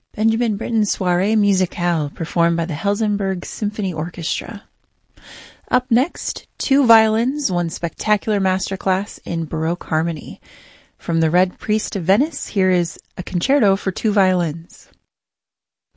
Benjamin Britten's Soirée Musicale, performed by the Helsingborg Symphony Orchestra. Up next, two violins, one spectacular masterclass in Baroque harmony. From the Red Priest of Venice, here is a concerto for two violins.